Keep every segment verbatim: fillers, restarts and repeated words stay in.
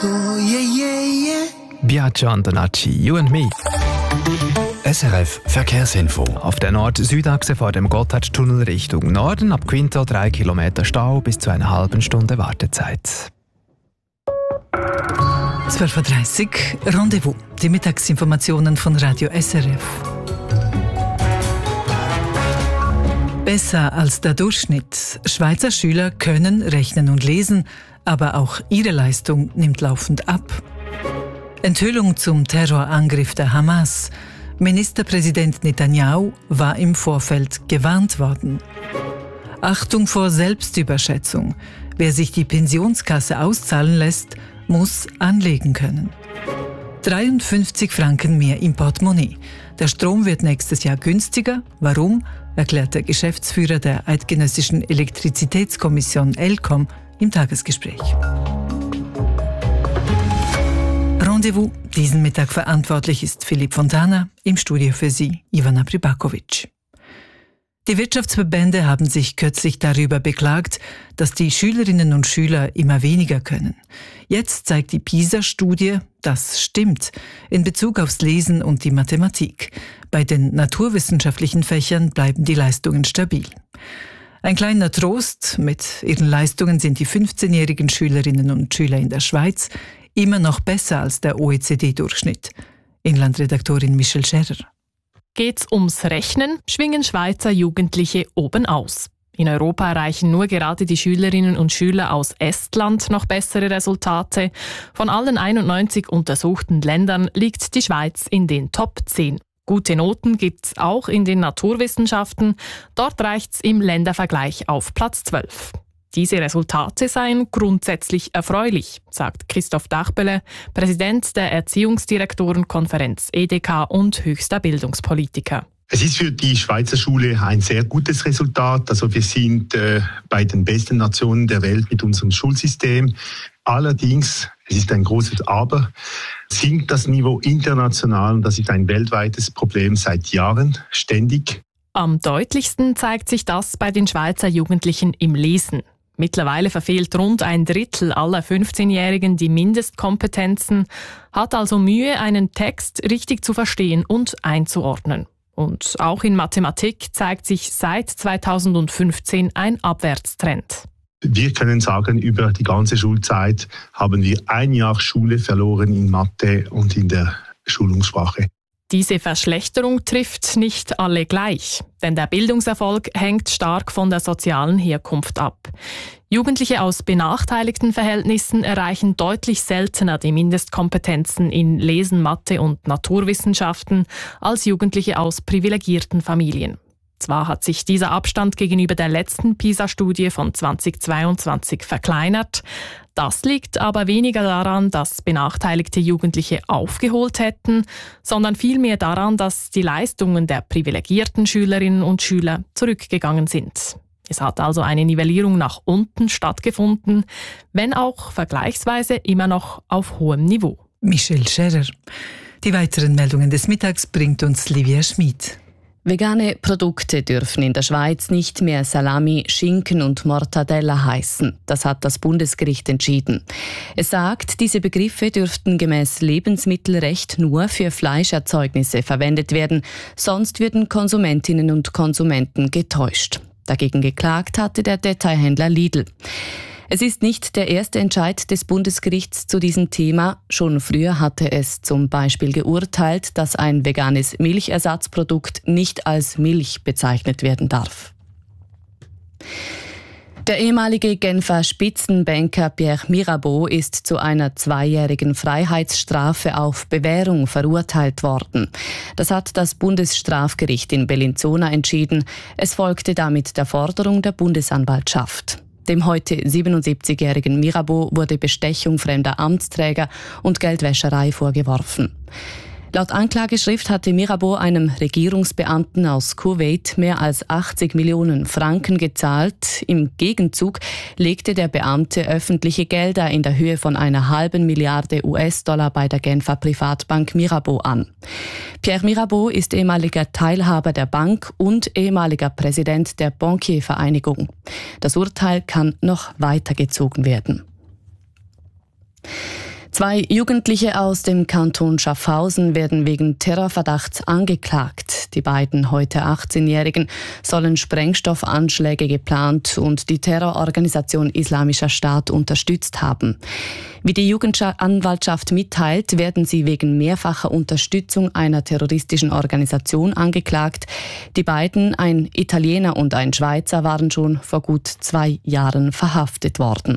Oh yeah, yeah, yeah. Biagio Antonacci, You and Me. S R F Verkehrsinfo. Auf der Nord-Süd-Achse vor dem Gotthardtunnel Richtung Norden ab Quinto drei Kilometer Stau bis zu einer halben Stunde Wartezeit. zwölf Uhr dreißig Rendezvous. Die Mittagsinformationen von Radio S R F. Besser als der Durchschnitt. Schweizer Schüler können rechnen und lesen, aber auch ihre Leistung nimmt laufend ab. Enthüllung zum Terrorangriff der Hamas. Ministerpräsident Netanyahu war im Vorfeld gewarnt worden. Achtung vor Selbstüberschätzung. Wer sich die Pensionskasse auszahlen lässt, muss anlegen können. dreiundfünfzig Franken mehr im Portemonnaie. Der Strom wird nächstes Jahr günstiger. Warum? Erklärt der Geschäftsführer der Eidgenössischen Elektrizitätskommission ElCom im Tagesgespräch. Rendezvous. Diesen Mittag verantwortlich ist Philipp Fontana, im Studio für Sie Ivana Pribakovic. Die Wirtschaftsverbände haben sich kürzlich darüber beklagt, dass die Schülerinnen und Schüler immer weniger können. Jetzt zeigt die PISA-Studie, das stimmt, in Bezug aufs Lesen und die Mathematik. Bei den naturwissenschaftlichen Fächern bleiben die Leistungen stabil. Ein kleiner Trost, mit ihren Leistungen sind die fünfzehnjährigen Schülerinnen und Schüler in der Schweiz immer noch besser als der O E C D-Durchschnitt. Inlandredaktorin Michelle Scherer. Geht's ums Rechnen, schwingen Schweizer Jugendliche oben aus. In Europa erreichen nur gerade die Schülerinnen und Schüler aus Estland noch bessere Resultate. Von allen einundneunzig untersuchten Ländern liegt die Schweiz in den Top zehn. Gute Noten gibt's auch in den Naturwissenschaften. Dort reicht's im Ländervergleich auf Platz zwölf. Diese Resultate seien grundsätzlich erfreulich, sagt Christoph Dachbele, Präsident der Erziehungsdirektorenkonferenz E D K und höchster Bildungspolitiker. Es ist für die Schweizer Schule ein sehr gutes Resultat. Also wir sind äh, bei den besten Nationen der Welt mit unserem Schulsystem. Allerdings, es ist ein großes Aber, sinkt das Niveau international und das ist ein weltweites Problem seit Jahren, ständig. Am deutlichsten zeigt sich das bei den Schweizer Jugendlichen im Lesen. Mittlerweile verfehlt rund ein Drittel aller fünfzehnjährigen die Mindestkompetenzen, hat also Mühe, einen Text richtig zu verstehen und einzuordnen. Und auch in Mathematik zeigt sich seit zweitausendfünfzehn ein Abwärtstrend. Wir können sagen, über die ganze Schulzeit haben wir ein Jahr Schule verloren in Mathe und in der Schulungssprache. Diese Verschlechterung trifft nicht alle gleich, denn der Bildungserfolg hängt stark von der sozialen Herkunft ab. Jugendliche aus benachteiligten Verhältnissen erreichen deutlich seltener die Mindestkompetenzen in Lesen, Mathe und Naturwissenschaften als Jugendliche aus privilegierten Familien. Zwar hat sich dieser Abstand gegenüber der letzten PISA-Studie von zweitausendzweiundzwanzig verkleinert, das liegt aber weniger daran, dass benachteiligte Jugendliche aufgeholt hätten, sondern vielmehr daran, dass die Leistungen der privilegierten Schülerinnen und Schüler zurückgegangen sind. Es hat also eine Nivellierung nach unten stattgefunden, wenn auch vergleichsweise immer noch auf hohem Niveau. Michelle Scherer. Die weiteren Meldungen des Mittags bringt uns Livia Schmid. Vegane Produkte dürfen in der Schweiz nicht mehr Salami, Schinken und Mortadella heißen. Das hat das Bundesgericht entschieden. Es sagt, diese Begriffe dürften gemäß Lebensmittelrecht nur für Fleischerzeugnisse verwendet werden, sonst würden Konsumentinnen und Konsumenten getäuscht. Dagegen geklagt hatte der Detailhändler Lidl. Es ist nicht der erste Entscheid des Bundesgerichts zu diesem Thema. Schon früher hatte es zum Beispiel geurteilt, dass ein veganes Milchersatzprodukt nicht als Milch bezeichnet werden darf. Der ehemalige Genfer Spitzenbanker Pierre Mirabeau ist zu einer zweijährigen Freiheitsstrafe auf Bewährung verurteilt worden. Das hat das Bundesstrafgericht in Bellinzona entschieden. Es folgte damit der Forderung der Bundesanwaltschaft. Dem heute siebenundsiebzigjährigen Mirabeau wurde Bestechung fremder Amtsträger und Geldwäscherei vorgeworfen. Laut Anklageschrift hatte Mirabeau einem Regierungsbeamten aus Kuwait mehr als achtzig Millionen Franken gezahlt. Im Gegenzug legte der Beamte öffentliche Gelder in der Höhe von einer halben Milliarde U S-Dollar bei der Genfer Privatbank Mirabeau an. Pierre Mirabeau ist ehemaliger Teilhaber der Bank und ehemaliger Präsident der Bankiervereinigung. Das Urteil kann noch weitergezogen werden. Zwei Jugendliche aus dem Kanton Schaffhausen werden wegen Terrorverdachts angeklagt. Die beiden heute achtzehnjährigen sollen Sprengstoffanschläge geplant und die Terrororganisation Islamischer Staat unterstützt haben. Wie die Jugendanwaltschaft mitteilt, werden sie wegen mehrfacher Unterstützung einer terroristischen Organisation angeklagt. Die beiden, ein Italiener und ein Schweizer, waren schon vor gut zwei Jahren verhaftet worden.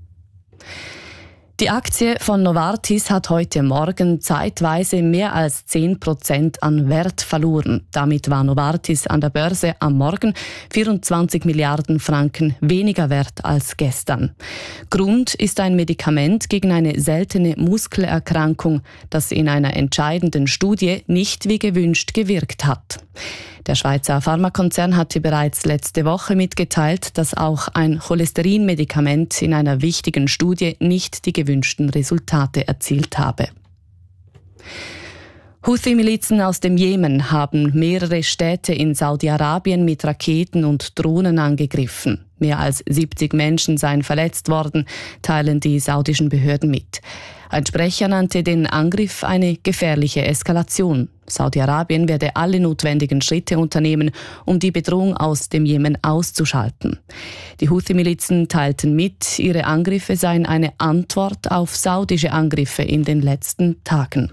Die Aktie von Novartis hat heute Morgen zeitweise mehr als zehn Prozent an Wert verloren. Damit war Novartis an der Börse am Morgen vierundzwanzig Milliarden Franken weniger wert als gestern. Grund ist ein Medikament gegen eine seltene Muskelerkrankung, das in einer entscheidenden Studie nicht wie gewünscht gewirkt hat. Der Schweizer Pharmakonzern hatte bereits letzte Woche mitgeteilt, dass auch ein Cholesterinmedikament in einer wichtigen Studie nicht die gewünschten Resultate erzielt habe. Houthi-Milizen aus dem Jemen haben mehrere Städte in Saudi-Arabien mit Raketen und Drohnen angegriffen. Mehr als siebzig Menschen seien verletzt worden, teilen die saudischen Behörden mit. Ein Sprecher nannte den Angriff eine gefährliche Eskalation. Saudi-Arabien werde alle notwendigen Schritte unternehmen, um die Bedrohung aus dem Jemen auszuschalten. Die Houthi-Milizen teilten mit, ihre Angriffe seien eine Antwort auf saudische Angriffe in den letzten Tagen.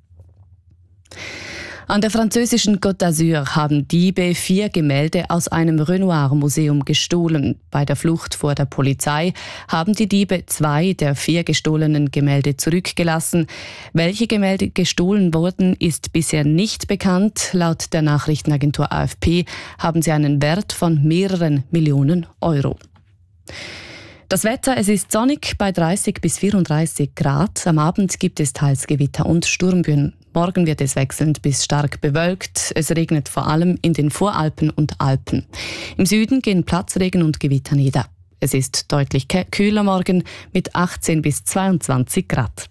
An der französischen Côte d'Azur haben Diebe vier Gemälde aus einem Renoir-Museum gestohlen. Bei der Flucht vor der Polizei haben die Diebe zwei der vier gestohlenen Gemälde zurückgelassen. Welche Gemälde gestohlen wurden, ist bisher nicht bekannt. Laut der Nachrichtenagentur A F P haben sie einen Wert von mehreren Millionen Euro. Das Wetter, es ist sonnig bei dreißig bis vierunddreißig Grad. Am Abend gibt es teils Gewitter und Sturmböen. Morgen wird es wechselnd bis stark bewölkt. Es regnet vor allem in den Voralpen und Alpen. Im Süden gehen Platzregen und Gewitter nieder. Es ist deutlich kühler morgen mit achtzehn bis zweiundzwanzig Grad.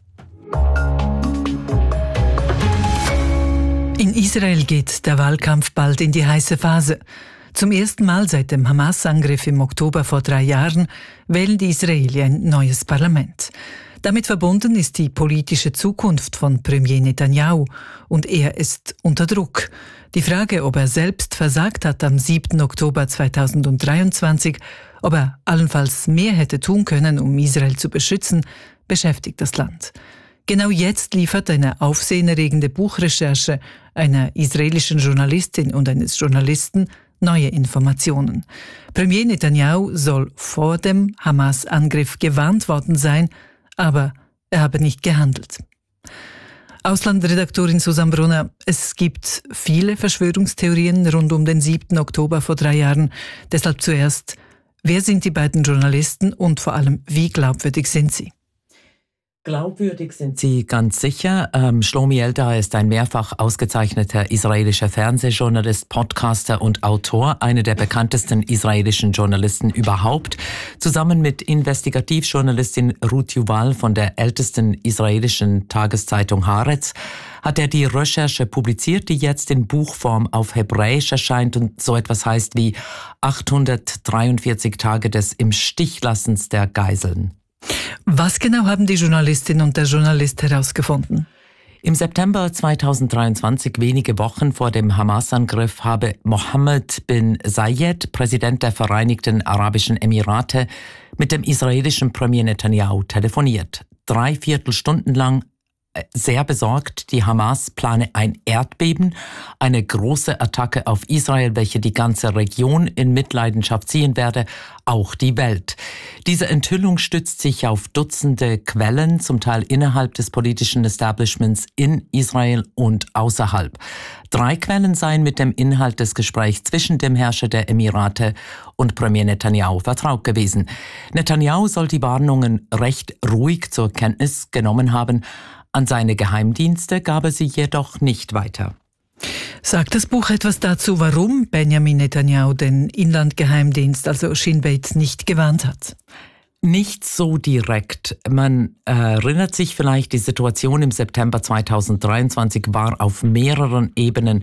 In Israel geht der Wahlkampf bald in die heiße Phase. Zum ersten Mal seit dem Hamas-Angriff im Oktober vor drei Jahren wählen die Israelis ein neues Parlament. Damit verbunden ist die politische Zukunft von Premier Netanyahu und er ist unter Druck. Die Frage, ob er selbst versagt hat am siebten Oktober zweitausenddreiundzwanzig, ob er allenfalls mehr hätte tun können, um Israel zu beschützen, beschäftigt das Land. Genau jetzt liefert eine aufsehenerregende Buchrecherche einer israelischen Journalistin und eines Journalisten neue Informationen. Premier Netanyahu soll vor dem Hamas-Angriff gewarnt worden sein, aber er habe nicht gehandelt. Auslandredaktorin Susanne Brunner, es gibt viele Verschwörungstheorien rund um den siebten Oktober vor drei Jahren. Deshalb zuerst, wer sind die beiden Journalisten und vor allem, wie glaubwürdig sind sie? Glaubwürdig sind sie ganz sicher. Ähm, Shlomi Eldar ist ein mehrfach ausgezeichneter israelischer Fernsehjournalist, Podcaster und Autor, einer der bekanntesten israelischen Journalisten überhaupt. Zusammen mit Investigativjournalistin Ruth Yuval von der ältesten israelischen Tageszeitung Haaretz hat er die Recherche publiziert, die jetzt in Buchform auf Hebräisch erscheint und so etwas heißt wie achthundertdreiundvierzig Tage des Im Stichlassens der Geiseln. Was genau haben die Journalistin und der Journalist herausgefunden? Im September zweitausenddreiundzwanzig, wenige Wochen vor dem Hamas-Angriff, habe Mohammed bin Zayed, Präsident der Vereinigten Arabischen Emirate, mit dem israelischen Premier Netanyahu telefoniert. Drei Viertelstunden lang sehr besorgt, die Hamas plane ein Erdbeben, eine große Attacke auf Israel, welche die ganze Region in Mitleidenschaft ziehen werde, auch die Welt. Diese Enthüllung stützt sich auf Dutzende Quellen, zum Teil innerhalb des politischen Establishments in Israel und außerhalb. Drei Quellen seien mit dem Inhalt des Gesprächs zwischen dem Herrscher der Emirate und Premier Netanyahu vertraut gewesen. Netanyahu soll die Warnungen recht ruhig zur Kenntnis genommen haben. An seine Geheimdienste gab er sie jedoch nicht weiter. Sagt das Buch etwas dazu, warum Benjamin Netanyahu den Inlandgeheimdienst, also Shin Bet, nicht gewarnt hat? Nicht so direkt. Man erinnert sich vielleicht, die Situation im September zweitausenddreiundzwanzig war auf mehreren Ebenen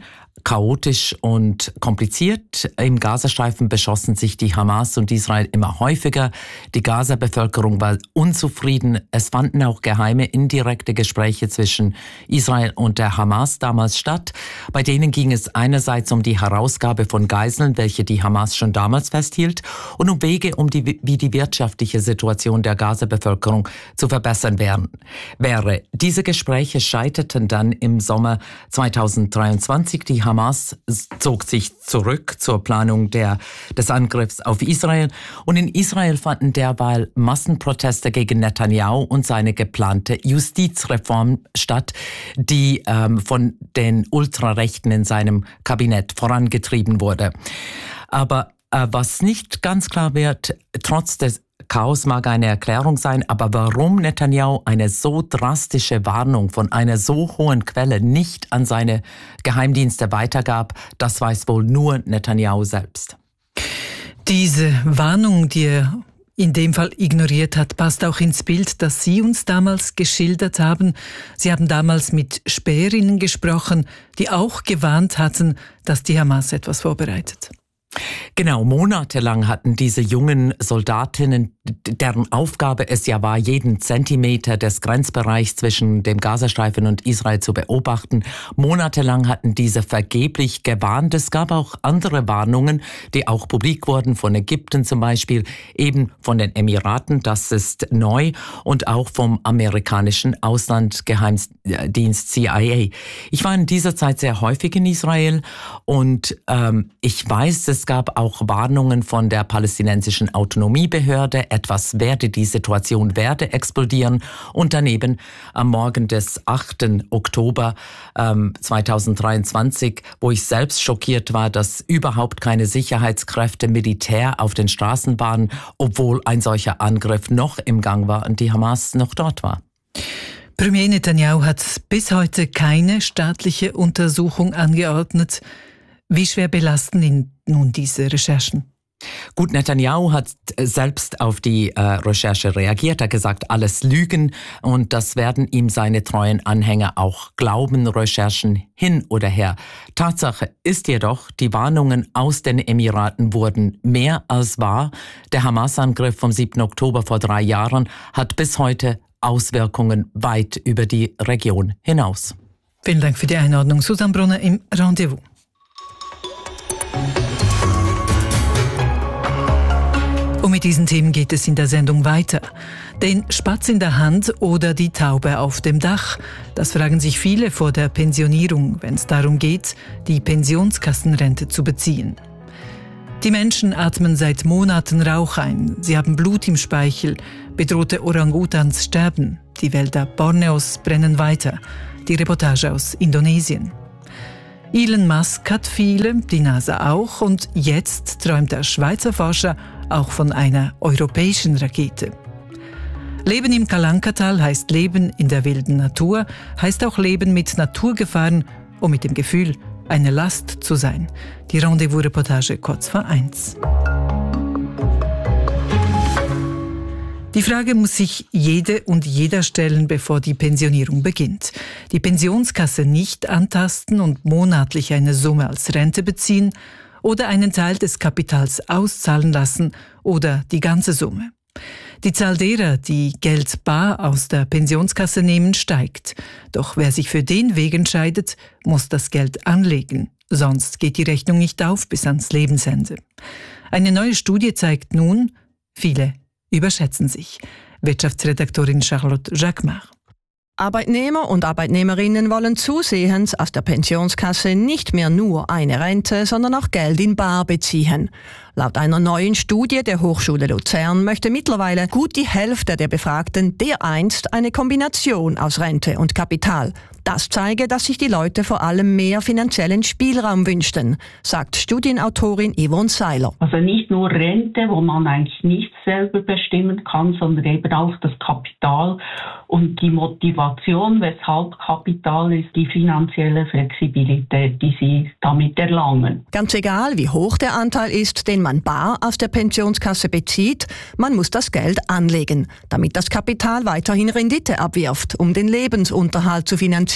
chaotisch und kompliziert. Im Gazastreifen beschossen sich die Hamas und Israel immer häufiger. Die Gaza-Bevölkerung war unzufrieden. Es fanden auch geheime, indirekte Gespräche zwischen Israel und der Hamas damals statt. Bei denen ging es einerseits um die Herausgabe von Geiseln, welche die Hamas schon damals festhielt, und um Wege, um die, wie die wirtschaftliche Situation der Gaza-Bevölkerung zu verbessern wären, wäre. Diese Gespräche scheiterten dann im Sommer zweitausenddreiundzwanzig. Die Hamas zog sich zurück zur Planung der, des Angriffs auf Israel. Und in Israel fanden derweil Massenproteste gegen Netanyahu und seine geplante Justizreform statt, die ähm, von den Ultrarechten in seinem Kabinett vorangetrieben wurde. Aber äh, was nicht ganz klar wird, trotz des Chaos mag eine Erklärung sein, aber warum Netanyahu eine so drastische Warnung von einer so hohen Quelle nicht an seine Geheimdienste weitergab, das weiß wohl nur Netanyahu selbst. Diese Warnung, die er in dem Fall ignoriert hat, passt auch ins Bild, das Sie uns damals geschildert haben. Sie haben damals mit Späherinnen gesprochen, die auch gewarnt hatten, dass die Hamas etwas vorbereitet. Genau, monatelang hatten diese jungen Soldatinnen, deren Aufgabe es ja war, jeden Zentimeter des Grenzbereichs zwischen dem Gazastreifen und Israel zu beobachten, monatelang hatten diese vergeblich gewarnt. Es gab auch andere Warnungen, die auch publik wurden, von Ägypten zum Beispiel, eben von den Emiraten, das ist neu, und auch vom amerikanischen Auslandsgeheimdienst C I A. Ich war in dieser Zeit sehr häufig in Israel und ähm, ich weiß, es gab auch Warnungen von der palästinensischen Autonomiebehörde, etwas werde, die Situation werde explodieren. Und daneben am Morgen des achten Oktober ähm, zweitausenddreiundzwanzig, wo ich selbst schockiert war, dass überhaupt keine Sicherheitskräfte, Militär auf den Straßen waren, obwohl ein solcher Angriff noch im Gang war und die Hamas noch dort war. Premier Netanyahu hat bis heute keine staatliche Untersuchung angeordnet. Wie schwer belasten ihn nun diese Recherchen? Gut, Netanyahu hat selbst auf die äh, Recherche reagiert. Er hat gesagt, alles Lügen, und das werden ihm seine treuen Anhänger auch glauben, Recherchen hin oder her. Tatsache ist jedoch, die Warnungen aus den Emiraten wurden mehr als wahr. Der Hamas-Angriff vom siebten Oktober vor drei Jahren hat bis heute Auswirkungen weit über die Region hinaus. Vielen Dank für die Einordnung. Susanne Brunner im Rendezvous. Und mit diesen Themen geht es in der Sendung weiter. Den Spatz in der Hand oder die Taube auf dem Dach? Das fragen sich viele vor der Pensionierung, wenn es darum geht, die Pensionskassenrente zu beziehen. Die Menschen atmen seit Monaten Rauch ein. Sie haben Blut im Speichel. Bedrohte Orangutans sterben. Die Wälder Borneos brennen weiter. Die Reportage aus Indonesien. Elon Musk hat viele, die NASA auch, und jetzt träumt der Schweizer Forscher auch von einer europäischen Rakete. Leben im Kalankatal heißt Leben in der wilden Natur, heißt auch Leben mit Naturgefahren und mit dem Gefühl, eine Last zu sein. Die Rendezvous-Reportage kurz vor eins. Die Frage muss sich jede und jeder stellen, bevor die Pensionierung beginnt. Die Pensionskasse nicht antasten und monatlich eine Summe als Rente beziehen oder einen Teil des Kapitals auszahlen lassen oder die ganze Summe. Die Zahl derer, die Geld bar aus der Pensionskasse nehmen, steigt. Doch wer sich für den Weg entscheidet, muss das Geld anlegen. Sonst geht die Rechnung nicht auf bis ans Lebensende. Eine neue Studie zeigt nun, viele überschätzen sich. Wirtschaftsredaktorin Charlotte Jacquemart. Arbeitnehmer und Arbeitnehmerinnen wollen zusehends aus der Pensionskasse nicht mehr nur eine Rente, sondern auch Geld in bar beziehen. Laut einer neuen Studie der Hochschule Luzern möchte mittlerweile gut die Hälfte der Befragten dereinst eine Kombination aus Rente und Kapital. Das zeige, dass sich die Leute vor allem mehr finanziellen Spielraum wünschten, sagt Studienautorin Yvonne Seiler. Also nicht nur Rente, wo man eigentlich nicht selber bestimmen kann, sondern eben auch das Kapital und die Motivation, weshalb Kapital ist, die finanzielle Flexibilität, die sie damit erlangen. Ganz egal, wie hoch der Anteil ist, den man bar aus der Pensionskasse bezieht, man muss das Geld anlegen, damit das Kapital weiterhin Rendite abwirft, um den Lebensunterhalt zu finanzieren.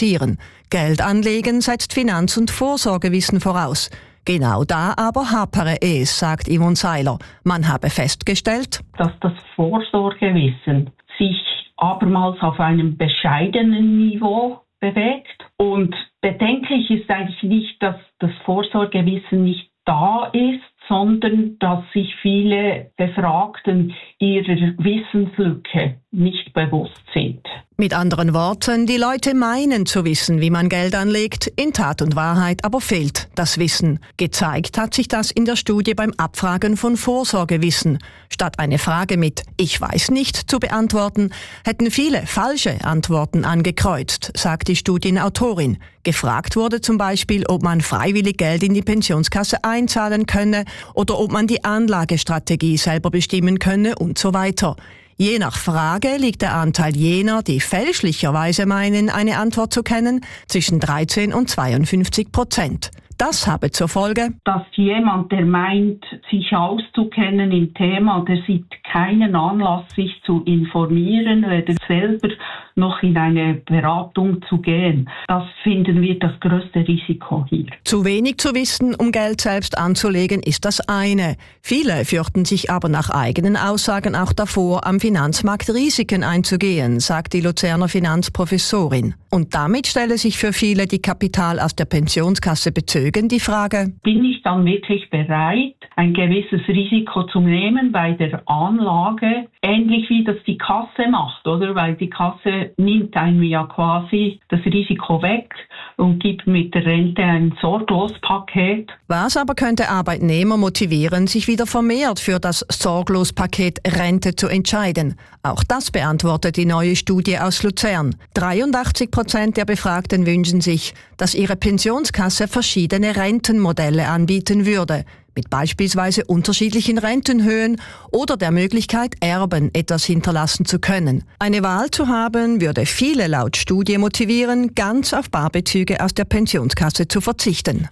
finanzieren. Geld anlegen setzt Finanz- und Vorsorgewissen voraus. Genau da aber hapere es, sagt Yvonne Seiler. Man habe festgestellt, dass das Vorsorgewissen sich abermals auf einem bescheidenen Niveau bewegt. Und bedenklich ist eigentlich nicht, dass das Vorsorgewissen nicht da ist, sondern dass sich viele Befragten ihrer Wissenslücke nicht bewusst sind. Mit anderen Worten, die Leute meinen zu wissen, wie man Geld anlegt, in Tat und Wahrheit aber fehlt das Wissen. Gezeigt hat sich das in der Studie beim Abfragen von Vorsorgewissen. Statt eine Frage mit »Ich weiß nicht« zu beantworten, hätten viele falsche Antworten angekreuzt, sagt die Studienautorin. Gefragt wurde zum Beispiel, ob man freiwillig Geld in die Pensionskasse einzahlen könne oder ob man die Anlagestrategie selber bestimmen könne und so weiter. Je nach Frage liegt der Anteil jener, die fälschlicherweise meinen, eine Antwort zu kennen, zwischen dreizehn und zweiundfünfzig Prozent. Das habe zur Folge, dass jemand, der meint, sich auszukennen im Thema, der sieht keinen Anlass, sich zu informieren, weder selber noch in eine Beratung zu gehen. Das finden wir das größte Risiko hier. Zu wenig zu wissen, um Geld selbst anzulegen, ist das eine. Viele fürchten sich aber nach eigenen Aussagen auch davor, am Finanzmarkt Risiken einzugehen, sagt die Luzerner Finanzprofessorin. Und damit stelle sich für viele, die Kapital aus der Pensionskasse bezögen, die Frage: Bin ich dann wirklich bereit, ein gewisses Risiko zu nehmen bei der Anlage? Ähnlich wie das die Kasse macht, oder? Weil die Kasse nimmt einem ja quasi das Risiko weg und gibt mit der Rente ein Sorglospaket. Was aber könnte Arbeitnehmer motivieren, sich wieder vermehrt für das Sorglospaket Rente zu entscheiden? Auch das beantwortet die neue Studie aus Luzern. dreiundachtzig Prozent der Befragten wünschen sich, dass ihre Pensionskasse verschiedene Rentenmodelle anbieten würde, mit beispielsweise unterschiedlichen Rentenhöhen oder der Möglichkeit, Erben etwas hinterlassen zu können. Eine Wahl zu haben, würde viele laut Studie motivieren, ganz auf Barbezüge aus der Pensionskasse zu verzichten.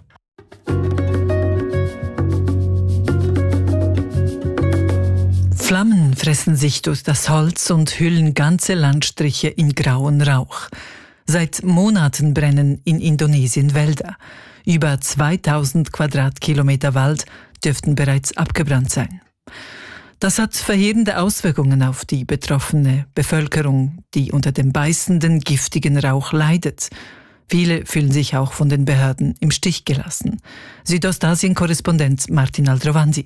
Flammen fressen sich durch das Holz und hüllen ganze Landstriche in grauen Rauch. Seit Monaten brennen in Indonesien Wälder. Über zweitausend Quadratkilometer Wald dürften bereits abgebrannt sein. Das hat verheerende Auswirkungen auf die betroffene Bevölkerung, die unter dem beißenden, giftigen Rauch leidet. Viele fühlen sich auch von den Behörden im Stich gelassen. Südostasien-Korrespondent Martin Aldrovandi.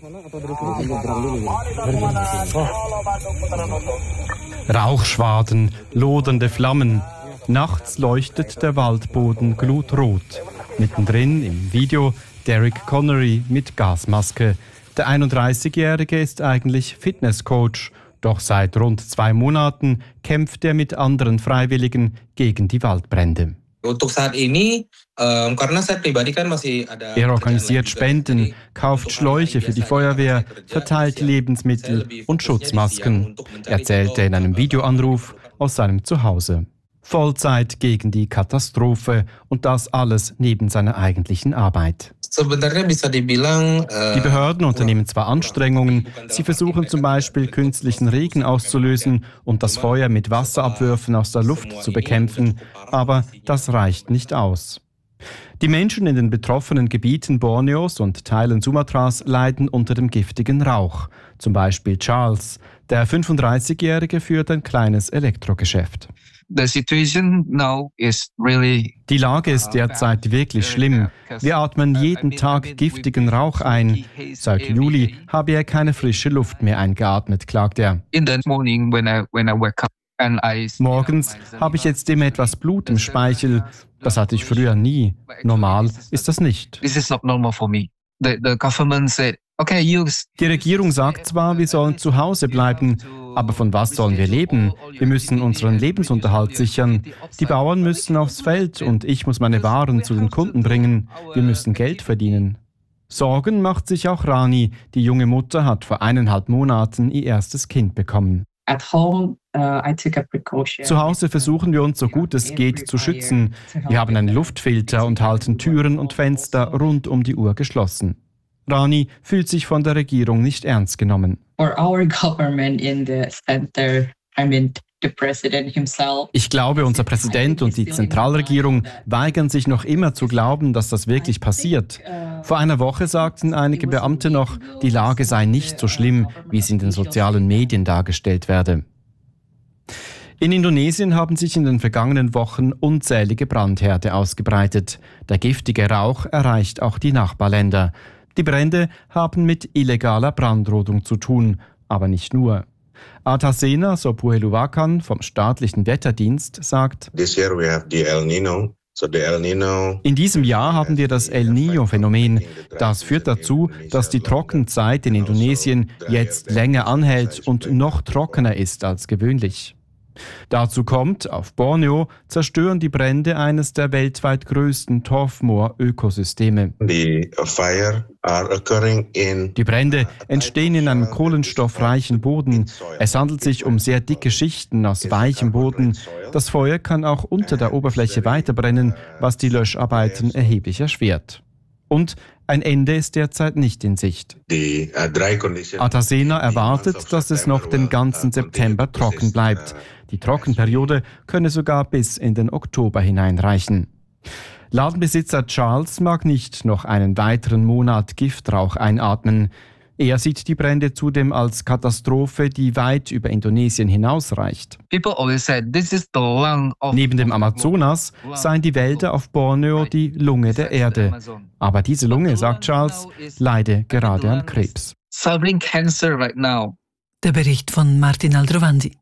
Rauchschwaden, lodernde Flammen. Nachts leuchtet der Waldboden glutrot. Mittendrin im Video Derek Connery mit Gasmaske. Der einunddreißigjährige ist eigentlich Fitnesscoach, doch seit rund zwei Monaten kämpft er mit anderen Freiwilligen gegen die Waldbrände. Er organisiert Spenden, kauft Schläuche für die Feuerwehr, verteilt Lebensmittel und Schutzmasken, erzählte in einem Videoanruf aus seinem Zuhause. Vollzeit gegen die Katastrophe und das alles neben seiner eigentlichen Arbeit. Die Behörden unternehmen zwar Anstrengungen, sie versuchen zum Beispiel künstlichen Regen auszulösen und das Feuer mit Wasserabwürfen aus der Luft zu bekämpfen, aber das reicht nicht aus. Die Menschen in den betroffenen Gebieten Borneos und Teilen Sumatras leiden unter dem giftigen Rauch. Zum Beispiel Charles, der fünfunddreißigjährige, führt ein kleines Elektrogeschäft. The situation now is really Die Lage ist derzeit wirklich schlimm. Wir atmen jeden Tag giftigen Rauch ein. Seit Juli habe er keine frische Luft mehr eingeatmet, klagt er. in the morning when I when I wake up and I Morgens habe ich jetzt immer etwas Blut im Speichel. Das hatte ich früher nie. Normal ist das nicht. This is not normal for me. The the government said, okay, you Die Regierung sagt zwar, wir sollen zu Hause bleiben, aber von was sollen wir leben? Wir müssen unseren Lebensunterhalt sichern. Die Bauern müssen aufs Feld und ich muss meine Waren zu den Kunden bringen. Wir müssen Geld verdienen. Sorgen macht sich auch Rani. Die junge Mutter hat vor eineinhalb Monaten ihr erstes Kind bekommen. At home, uh, I took a precaution. Zu Hause versuchen wir uns so gut es geht zu schützen. Wir haben einen Luftfilter und halten Türen und Fenster rund um die Uhr geschlossen. Rani fühlt sich von der Regierung nicht ernst genommen. For our government in the center, I mean, Ich glaube, unser Präsident und die Zentralregierung weigern sich noch immer zu glauben, dass das wirklich passiert. Vor einer Woche sagten einige Beamte noch, die Lage sei nicht so schlimm, wie es in den sozialen Medien dargestellt werde. In Indonesien haben sich in den vergangenen Wochen unzählige Brandherde ausgebreitet. Der giftige Rauch erreicht auch die Nachbarländer. Die Brände haben mit illegaler Brandrodung zu tun, aber nicht nur. Athasena Sopuheluwakan vom staatlichen Wetterdienst sagt, This year we have the El Nino. So the El Nino. In diesem Jahr haben wir das El Niño-Phänomen. Das führt dazu, dass die Trockenzeit in Indonesien jetzt länger anhält und noch trockener ist als gewöhnlich. Dazu kommt, auf Borneo zerstören die Brände eines der weltweit größten Torfmoor-Ökosysteme. The fire are occurring in Die Brände entstehen in einem kohlenstoffreichen Boden. Es handelt sich um sehr dicke Schichten aus weichem Boden. Das Feuer kann auch unter der Oberfläche weiterbrennen, was die Löscharbeiten erheblich erschwert. Und ein Ende ist derzeit nicht in Sicht. Athasena erwartet, dass es noch den ganzen September trocken bleibt. Die Trockenperiode könne sogar bis in den Oktober hineinreichen. Ladenbesitzer Charles mag nicht noch einen weiteren Monat Giftrauch einatmen. Er sieht die Brände zudem als Katastrophe, die weit über Indonesien hinausreicht. Neben dem Amazonas seien die Wälder auf Borneo die Lunge der Erde. Aber diese Lunge, sagt Charles, leide gerade an Krebs. Der Bericht von Martin Aldrovandi.